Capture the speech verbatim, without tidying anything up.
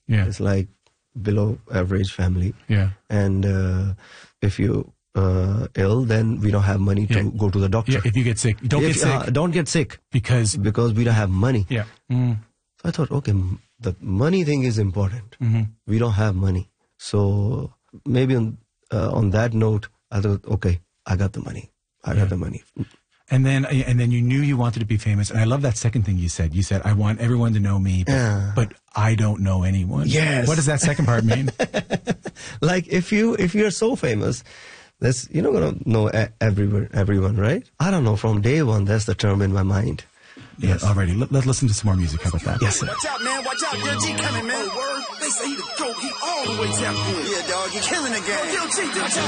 Yeah. It's like below average family. Yeah. And uh, if you uh, ill, then we don't have money to Yeah. go to the doctor. Yeah, if you get sick, don't If- get sick. uh, don't get sick because because we don't have money. yeah. Mm. So I thought, okay, m- the money thing is important. Mm-hmm. We don't have money, so maybe on uh, on that note, I thought, okay, I got the money. I Yeah. got the money. And then, and then you knew you wanted to be famous. And I love that second thing you said. You said, I want everyone to know me, but, Yeah. but I don't know anyone. Yes. What does that second part mean? Like if you if you're so famous, that's you're not gonna know e- everyone everyone, right? I don't know. From day one, that's the term in my mind. Yeah, already. Let, let's listen to some more music. How about that? Yes, sir. Watch out, man. Watch out. Lil G coming, man. Oh, word. They say he the GOAT. He all the way tapped in. Yeah, dog. You killing the game. Lil G, watch out.